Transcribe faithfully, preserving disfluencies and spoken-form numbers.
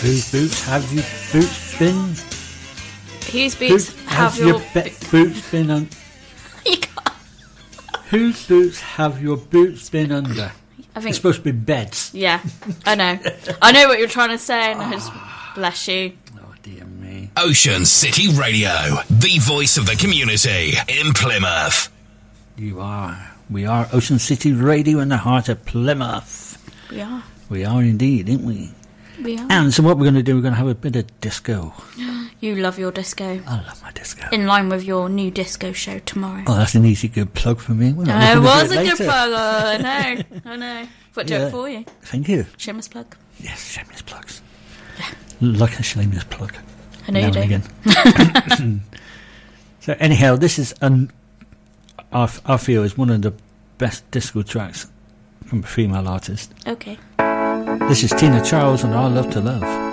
Whose boots have you boots been? Whose boots Whose have, have your, your be- boots been on? You can't. Whose boots have your boots been under? I think It's supposed to be beds. Yeah, I know. I know what you're trying to say, and I just bless you. Oh dear me. Ocean City Radio, the voice of the community in Plymouth. You are. We are Ocean City Radio in the heart of Plymouth. We are. We are indeed, aren't we? We are. And so what we're going to do, we're going to have a bit of disco. You love your disco. I love my disco. In line with your new disco show tomorrow. Oh, that's an easy, good plug for me. Well, No, it was a good plug. Oh, I know. I know. But do Yeah. it for you. Thank you. Shameless plug. Yes, shameless plugs. Like a shameless plug. I know now you do. and again. So anyhow, this is, an, I, I feel, is one of the best disco tracks from a female artist. Okay. This is Tina Charles and I Love to Love.